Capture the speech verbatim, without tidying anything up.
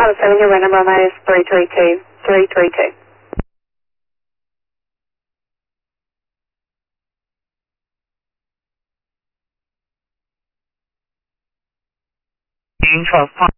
Pilot seven, your runner runway is three three two, three three two. Info